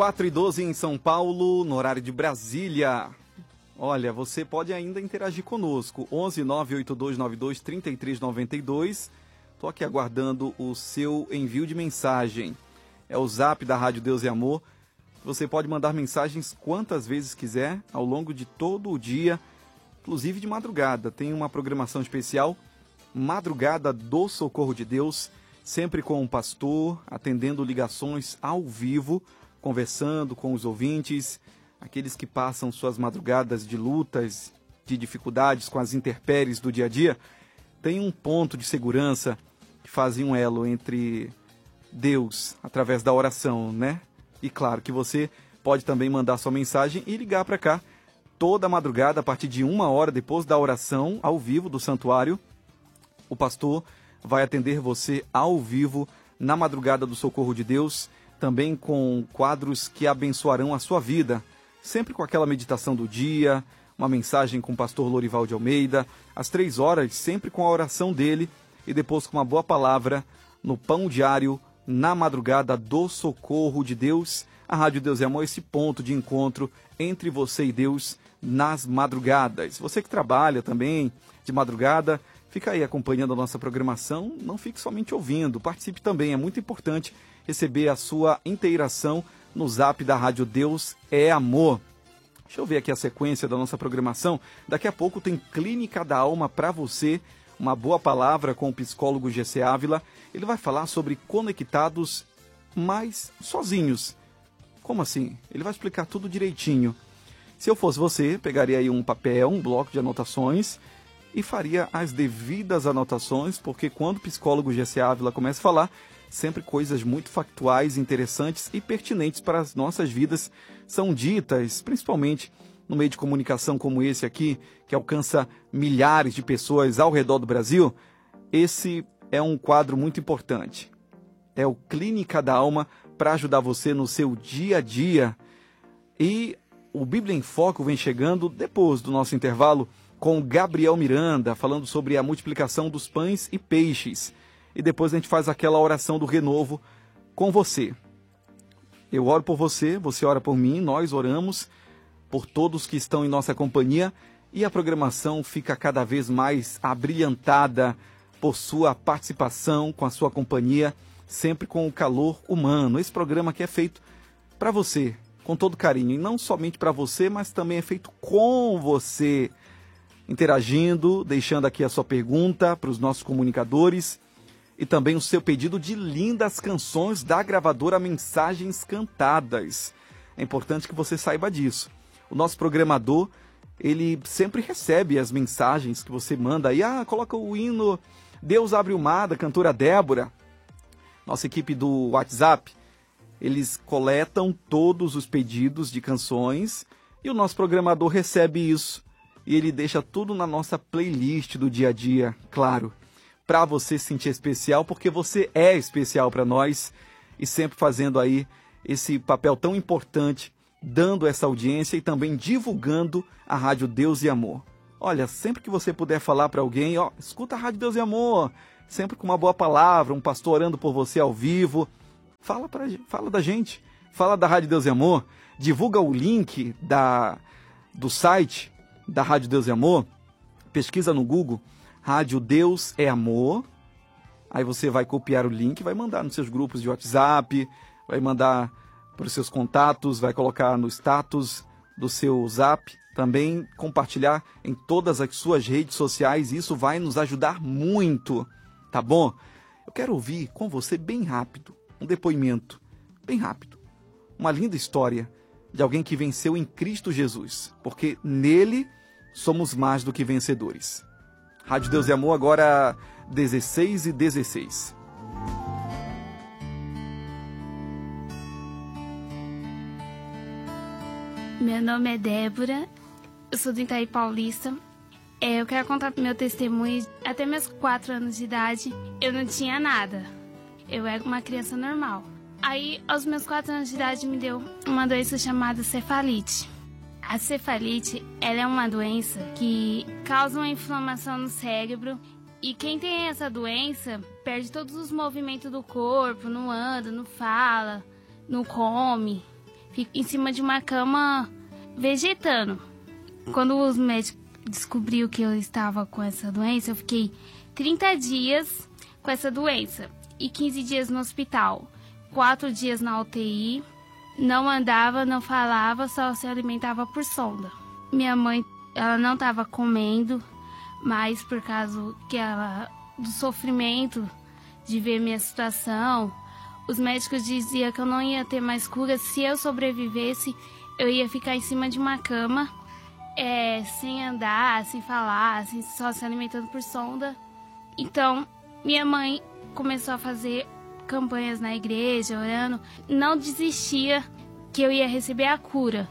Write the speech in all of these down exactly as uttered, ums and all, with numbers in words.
quatro e doze em São Paulo, no horário de Brasília. Olha, você pode ainda interagir conosco. onze nove oito dois nove dois três três nove dois. Estou aqui aguardando o seu envio de mensagem. É o zap da Rádio Deus e Amor. Você pode mandar mensagens quantas vezes quiser, ao longo de todo o dia, inclusive de madrugada. Tem uma programação especial, Madrugada do Socorro de Deus, sempre com um pastor, atendendo ligações ao vivo, conversando com os ouvintes, aqueles que passam suas madrugadas de lutas, de dificuldades com as intempéries do dia a dia. Tem um ponto de segurança que faz um elo entre Deus, através da oração, né? E claro que você pode também mandar sua mensagem e ligar para cá toda madrugada, a partir de uma hora depois da oração, ao vivo do santuário. O pastor vai atender você ao vivo na Madrugada do Socorro de Deus, também com quadros que abençoarão a sua vida, sempre com aquela meditação do dia, uma mensagem com o pastor Lorival de Almeida, às três horas, sempre com a oração dele, e depois com uma boa palavra no Pão Diário, na Madrugada do Socorro de Deus. A Rádio Deus e Amor é esse ponto de encontro entre você e Deus nas madrugadas. Você que trabalha também de madrugada, fica aí acompanhando a nossa programação, não fique somente ouvindo, participe também, é muito importante receber a sua interação no zap da Rádio Deus é Amor. Deixa eu ver aqui a sequência da nossa programação. Daqui a pouco tem Clínica da Alma para você, uma boa palavra com o psicólogo G C Ávila. Ele vai falar sobre conectados, mas sozinhos. Como assim? Ele vai explicar tudo direitinho. Se eu fosse você, pegaria aí um papel, um bloco de anotações e faria as devidas anotações, porque quando o psicólogo G C Ávila começa a falar, sempre coisas muito factuais, interessantes e pertinentes para as nossas vidas são ditas, principalmente no meio de comunicação como esse aqui, que alcança milhares de pessoas ao redor do Brasil. Esse é um quadro muito importante. É o Clínica da Alma para ajudar você no seu dia a dia. E o Bíblia em Foco vem chegando depois do nosso intervalo com Gabriel Miranda, falando sobre a multiplicação dos pães e peixes. E depois a gente faz aquela oração do renovo com você. Eu oro por você, você ora por mim, nós oramos por todos que estão em nossa companhia e a programação fica cada vez mais abrilhantada por sua participação, com a sua companhia, sempre com o calor humano. Esse programa aqui é feito para você, com todo carinho, e não somente para você, mas também é feito com você, interagindo, deixando aqui a sua pergunta para os nossos comunicadores e também o seu pedido de lindas canções da gravadora Mensagens Cantadas. É importante que você saiba disso. O nosso programador, ele sempre recebe as mensagens que você manda aí. Ah, coloca o hino Deus Abre o Mar, da cantora Débora. Nossa equipe do WhatsApp, eles coletam todos os pedidos de canções e o nosso programador recebe isso. E ele deixa tudo na nossa playlist do dia a dia, claro, para você se sentir especial, porque você é especial para nós e sempre fazendo aí esse papel tão importante, dando essa audiência e também divulgando a Rádio Deus e Amor. Olha, sempre que você puder falar para alguém, ó, escuta a Rádio Deus e Amor, sempre com uma boa palavra, um pastor orando por você ao vivo, fala, pra, fala da gente, fala da Rádio Deus e Amor, divulga o link da, do site da Rádio Deus e Amor, pesquisa no Google, Rádio Deus é Amor, aí você vai copiar o link, vai mandar nos seus grupos de WhatsApp, vai mandar para os seus contatos, vai colocar no status do seu Zap, também compartilhar em todas as suas redes sociais, isso vai nos ajudar muito, tá bom? Eu quero ouvir com você bem rápido, um depoimento, bem rápido, uma linda história de alguém que venceu em Cristo Jesus, porque nele somos mais do que vencedores. Rádio Deus e Amor, agora dezesseis e dezesseis. Meu nome é Débora, eu sou do Itaí Paulista. É, eu quero contar meu testemunho. Até meus quatro anos de idade, eu não tinha nada. Eu era uma criança normal. Aí, aos meus quatro anos de idade, me deu uma doença chamada cefalite. A cefalite, ela é uma doença que causa uma inflamação no cérebro. E quem tem essa doença perde todos os movimentos do corpo, não anda, não fala, não come. fico em cima de uma cama vegetando. Quando os médicos descobriram que eu estava com essa doença, eu fiquei trinta dias com essa doença e quinze dias no hospital. quatro dias na U T I, não andava, não falava, só se alimentava por sonda. Minha mãe, ela não estava comendo, mas por causa que ela, do sofrimento de ver minha situação, os médicos diziam que eu não ia ter mais cura. Se eu sobrevivesse, eu ia ficar em cima de uma cama, é, sem andar, sem falar, assim, só se alimentando por sonda. Então, minha mãe começou a fazer campanhas na igreja, orando, não desistia que eu ia receber a cura.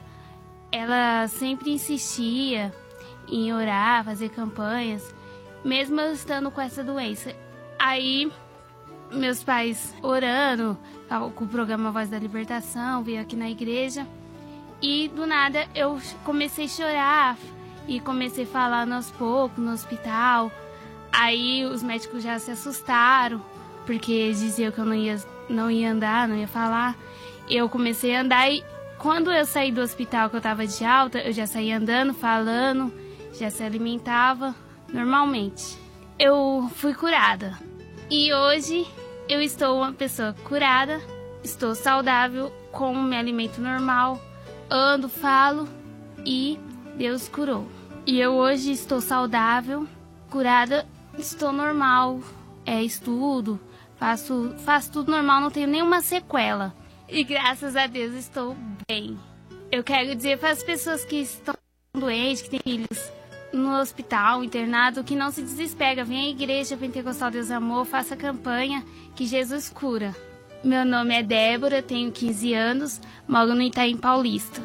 Ela sempre insistia em orar, fazer campanhas, mesmo eu estando com essa doença. Aí, meus pais orando, com o programa Voz da Libertação, veio aqui na igreja, e do nada eu comecei a chorar e comecei a falar aos poucos no hospital. Aí os médicos já se assustaram, porque eles diziam que eu não ia, não ia andar, não ia falar. Eu comecei a andar e quando eu saí do hospital, que eu estava de alta, eu já saí andando, falando, já se alimentava normalmente. Eu fui curada. E hoje eu estou uma pessoa curada, estou saudável, como me alimento normal, ando, falo e Deus curou. E eu hoje estou saudável, curada, estou normal, é, estudo, faço, faço tudo normal, não tenho nenhuma sequela. E graças a Deus estou bem. Eu quero dizer para as pessoas que estão doentes, que têm filhos no hospital, internado, que não se desespera. Venha à igreja Pentecostal Deus Amor, faça campanha que Jesus cura. Meu nome é Débora, tenho quinze anos, moro no Itaim Paulista.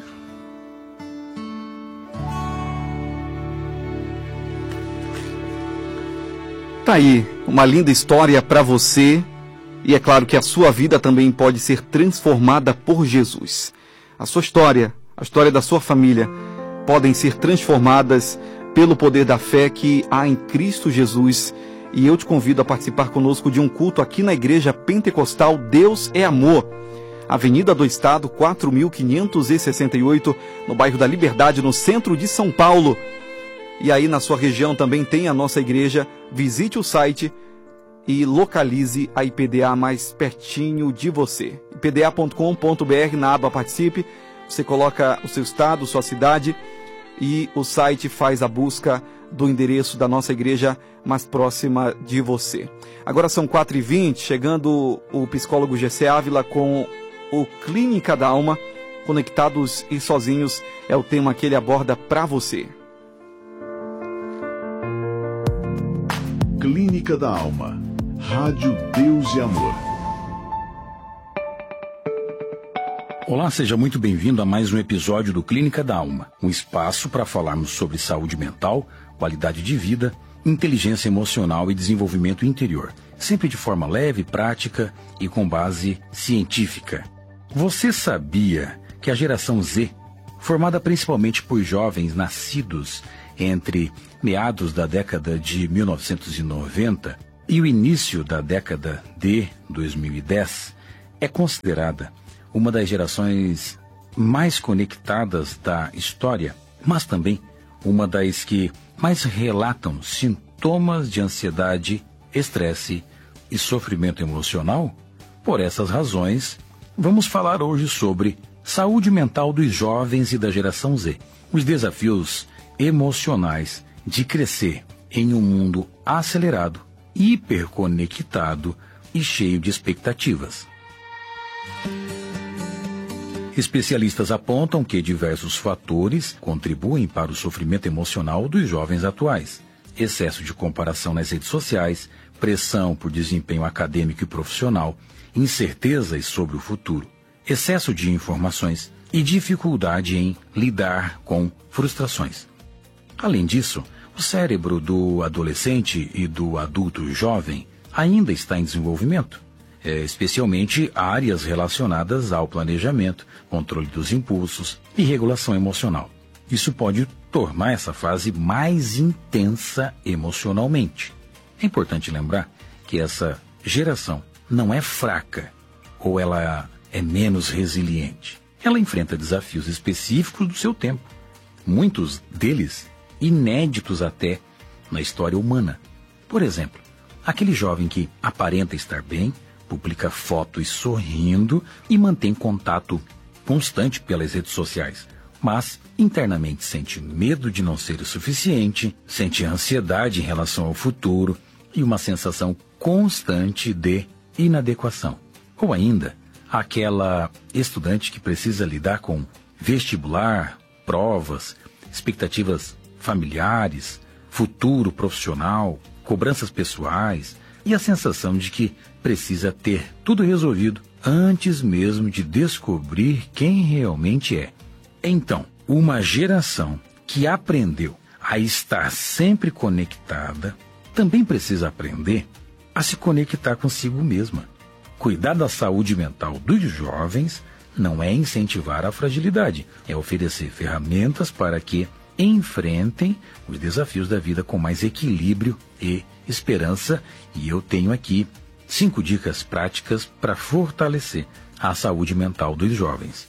Tá aí, uma linda história para você. E é claro que a sua vida também pode ser transformada por Jesus. A sua história, a história da sua família, podem ser transformadas pelo poder da fé que há em Cristo Jesus. E eu te convido a participar conosco de um culto aqui na Igreja Pentecostal Deus é Amor. Avenida do Estado, quatro mil quinhentos e sessenta e oito, no bairro da Liberdade, no centro de São Paulo. E aí na sua região também tem a nossa igreja. Visite o site e localize a I P D A mais pertinho de você. I P D A ponto com ponto B R, na aba Participe, você coloca o seu estado, sua cidade, e o site faz a busca do endereço da nossa igreja mais próxima de você. Agora são quatro e vinte, chegando o psicólogo G C Ávila com o Clínica da Alma. Conectados e sozinhos é o tema que ele aborda para você. Clínica da Alma. Rádio Deus e Amor. Olá, seja muito bem-vindo a mais um episódio do Clínica da Alma, um espaço para falarmos sobre saúde mental, qualidade de vida, inteligência emocional e desenvolvimento interior, sempre de forma leve, prática e com base científica. Você sabia que a geração Z, formada principalmente por jovens nascidos entre meados da década de mil novecentos e noventa e o início da década de dois mil e dez, é considerada uma das gerações mais conectadas da história, mas também uma das que mais relatam sintomas de ansiedade, estresse e sofrimento emocional? Por essas razões, vamos falar hoje sobre saúde mental dos jovens e da geração Z, os desafios emocionais de crescer em um mundo acelerado, hiperconectado e cheio de expectativas. Especialistas apontam que diversos fatores contribuem para o sofrimento emocional dos jovens atuais. Excesso de comparação nas redes sociais, pressão por desempenho acadêmico e profissional, incertezas sobre o futuro, excesso de informações e dificuldade em lidar com frustrações. Além disso, o cérebro do adolescente e do adulto jovem ainda está em desenvolvimento, especialmente áreas relacionadas ao planejamento, controle dos impulsos e regulação emocional. Isso pode tornar essa fase mais intensa emocionalmente. É importante lembrar que essa geração não é fraca ou ela é menos resiliente. ela enfrenta desafios específicos do seu tempo, muitos deles inéditos até na história humana. Por exemplo, aquele jovem que aparenta estar bem, publica fotos sorrindo e mantém contato constante pelas redes sociais, mas internamente sente medo de não ser o suficiente, sente ansiedade em relação ao futuro e uma sensação constante de inadequação. Ou ainda, aquela estudante que precisa lidar com vestibular, provas, expectativas familiares, futuro profissional, cobranças pessoais e a sensação de que precisa ter tudo resolvido antes mesmo de descobrir quem realmente é. Então, uma geração que aprendeu a estar sempre conectada também precisa aprender a se conectar consigo mesma. Cuidar da saúde mental dos jovens não é incentivar a fragilidade, é oferecer ferramentas para que enfrentem os desafios da vida com mais equilíbrio e esperança. E eu tenho aqui cinco dicas práticas para fortalecer a saúde mental dos jovens.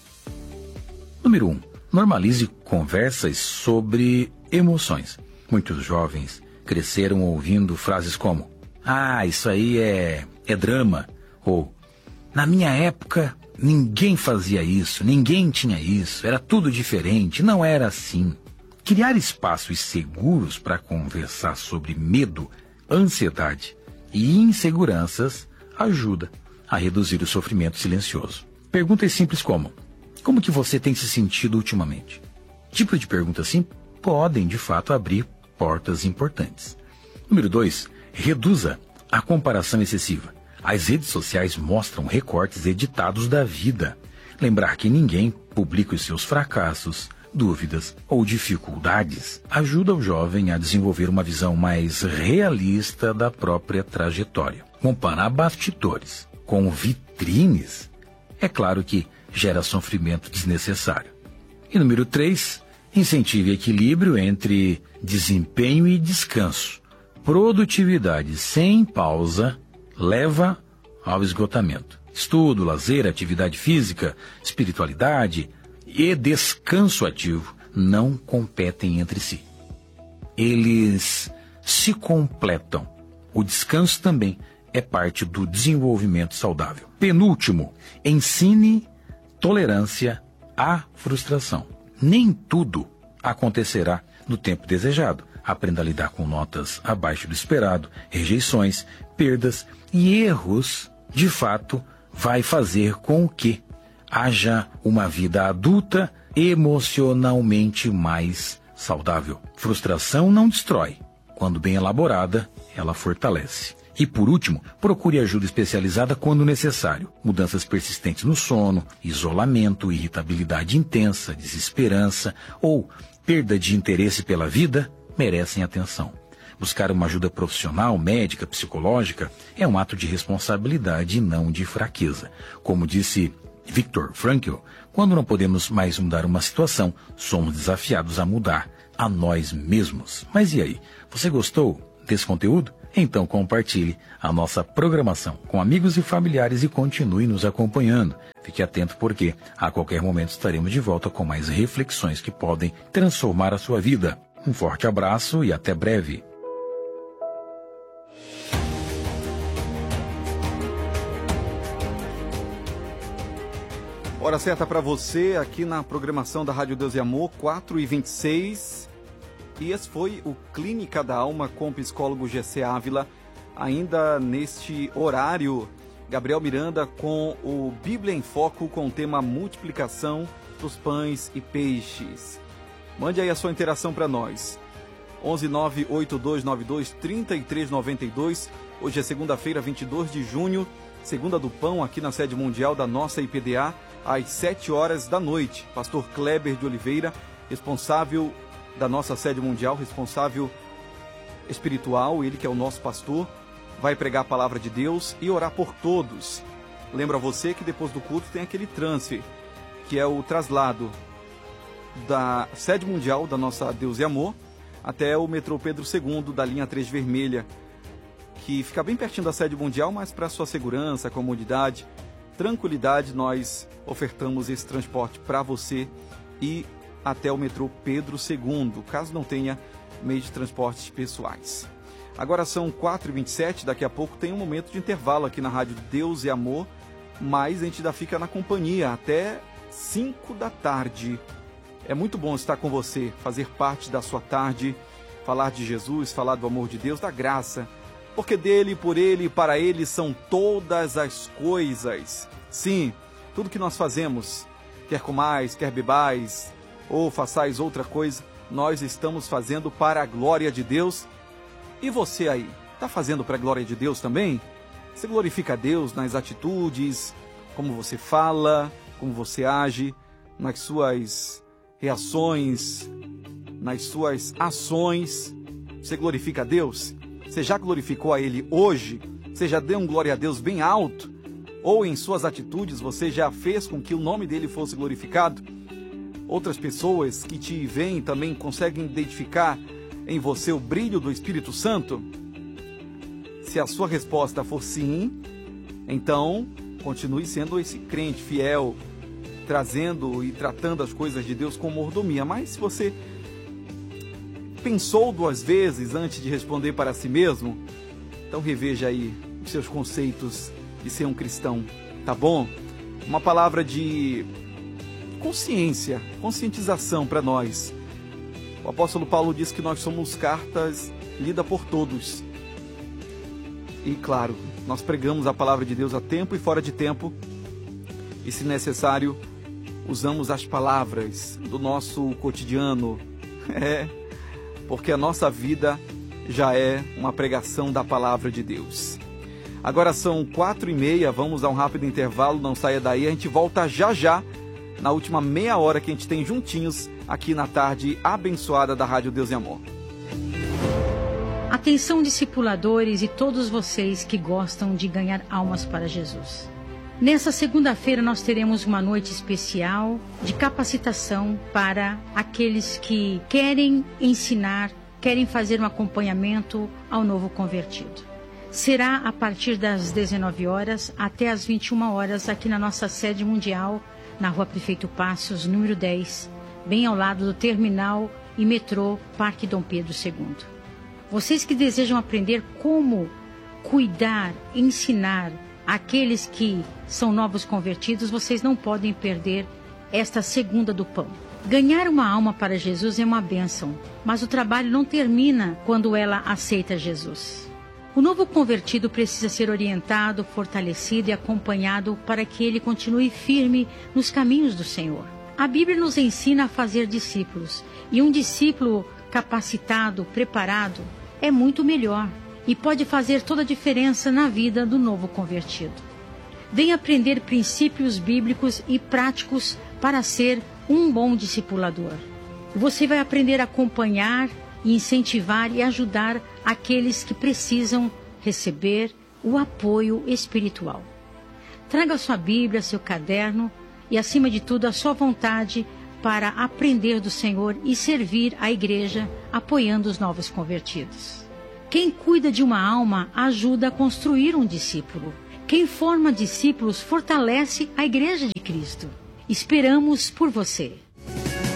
Número um. Normalize conversas sobre emoções. Muitos jovens cresceram ouvindo frases como: ah, isso aí é, é drama, ou na minha época ninguém fazia isso, ninguém tinha isso, era tudo diferente, não era assim. Criar espaços seguros para conversar sobre medo, ansiedade e inseguranças ajuda a reduzir o sofrimento silencioso. Perguntas simples como: como que você tem se sentido ultimamente? Tipo de perguntas assim podem, de fato, abrir portas importantes. Número dois. Reduza a comparação excessiva. As redes sociais mostram recortes editados da vida. Lembrar que ninguém publica os seus fracassos, dúvidas ou dificuldades ajuda o jovem a desenvolver uma visão mais realista da própria trajetória. Comparar bastidores com vitrines, é claro que gera sofrimento desnecessário. E número três, incentive equilíbrio entre desempenho e descanso. Produtividade sem pausa leva ao esgotamento. Estudo, lazer, atividade física, espiritualidade e descanso ativo não competem entre si. Eles se completam. O descanso também é parte do desenvolvimento saudável. Penúltimo, ensine tolerância à frustração. Nem tudo acontecerá no tempo desejado. Aprenda a lidar com notas abaixo do esperado, rejeições, perdas e erros. De fato, vai fazer com que haja uma vida adulta emocionalmente mais saudável. Frustração não destrói. Quando bem elaborada, ela fortalece. E por último, procure ajuda especializada quando necessário. Mudanças persistentes no sono, isolamento, irritabilidade intensa, desesperança ou perda de interesse pela vida merecem atenção. Buscar uma ajuda profissional, médica, psicológica, é um ato de responsabilidade e não de fraqueza. Como disse Viktor Frankl, quando não podemos mais mudar uma situação, somos desafiados a mudar a nós mesmos. Mas e aí? Você gostou desse conteúdo? Então compartilhe a nossa programação com amigos e familiares e continue nos acompanhando. Fique atento porque a qualquer momento estaremos de volta com mais reflexões que podem transformar a sua vida. Um forte abraço e até breve. Hora certa para você aqui na programação da Rádio Deus e Amor, quatro e vinte e seis. E esse foi o Clínica da Alma com o psicólogo G C Ávila. Ainda neste horário, Gabriel Miranda com o Bíblia em Foco com o tema Multiplicação dos Pães e Peixes. Mande aí a sua interação para nós. onze nove oito dois nove dois três três nove dois. Hoje é segunda-feira, vinte e dois de junho, segunda do pão aqui na sede mundial da nossa I P D A, às sete horas da noite. Pastor Kleber de Oliveira, responsável da nossa sede mundial, responsável espiritual, ele que é o nosso pastor, vai pregar a palavra de Deus e orar por todos. Lembra você que depois do culto tem aquele transfer, que é o traslado da sede mundial da nossa Deus e Amor até o metrô Pedro segundo da linha três vermelha, que fica bem pertinho da sede mundial, mas para sua segurança, comodidade, tranquilidade, nós ofertamos esse transporte para você e até o metrô Pedro segundo, caso não tenha meio de transportes pessoais. Agora são quatro e vinte e sete, daqui a pouco tem um momento de intervalo aqui na Rádio Deus e Amor, mas a gente ainda fica na companhia até cinco da tarde. É muito bom estar com você, fazer parte da sua tarde, falar de Jesus, falar do amor de Deus, da graça, porque dele, por ele e para ele são todas as coisas. Sim, tudo que nós fazemos, quer comais, quer bebais, ou façais outra coisa, nós estamos fazendo para a glória de Deus. E você aí, está fazendo para a glória de Deus também? Você glorifica a Deus nas atitudes, como você fala, como você age, nas suas reações, nas suas ações. Você glorifica a Deus? Você já glorificou a Ele hoje? Você já deu um glória a Deus bem alto? Ou em suas atitudes você já fez com que o nome dele fosse glorificado? Outras pessoas que te veem também conseguem identificar em você o brilho do Espírito Santo? Se a sua resposta for sim, então continue sendo esse crente fiel, trazendo e tratando as coisas de Deus com mordomia. Mas se você pensou duas vezes antes de responder para si mesmo, então reveja aí os seus conceitos de ser um cristão, tá bom? Uma palavra de consciência, conscientização para nós. O apóstolo Paulo diz que nós somos cartas lidas por todos. E claro, nós pregamos a palavra de Deus a tempo e fora de tempo. E se necessário, usamos as palavras do nosso cotidiano. É, porque a nossa vida já é uma pregação da palavra de Deus. Agora são quatro e meia, vamos a um rápido intervalo, não saia daí. A gente volta já já, na última meia hora que a gente tem juntinhos aqui na tarde abençoada da Rádio Deus e Amor. Atenção, discipuladores e todos vocês que gostam de ganhar almas para Jesus. Nessa segunda-feira nós teremos uma noite especial de capacitação para aqueles que querem ensinar, querem fazer um acompanhamento ao novo convertido. Será a partir das dezenove horas até as vinte e uma horas aqui na nossa sede mundial, na Rua Prefeito Passos, número dez, bem ao lado do terminal e metrô Parque Dom Pedro segundo. Vocês que desejam aprender como cuidar, ensinar aqueles que são novos convertidos, vocês não podem perder esta segunda do pão. Ganhar uma alma para Jesus é uma bênção, mas o trabalho não termina quando ela aceita Jesus. O novo convertido precisa ser orientado, fortalecido e acompanhado para que ele continue firme nos caminhos do Senhor. A Bíblia nos ensina a fazer discípulos, e um discípulo capacitado, preparado, é muito melhor e pode fazer toda a diferença na vida do novo convertido. Venha aprender princípios bíblicos e práticos para ser um bom discipulador. Você vai aprender a acompanhar, incentivar e ajudar aqueles que precisam receber o apoio espiritual. Traga sua Bíblia, seu caderno e, acima de tudo, a sua vontade para aprender do Senhor e servir a igreja apoiando os novos convertidos. Quem cuida de uma alma ajuda a construir um discípulo. Quem forma discípulos fortalece a igreja de Cristo. Esperamos por você.